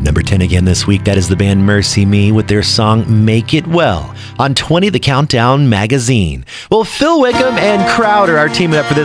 number 10 again this week. That is the band Mercy Me with their song Make It Well on 20, the Countdown magazine. Well, Phil Wickham and Crowder are teaming up for this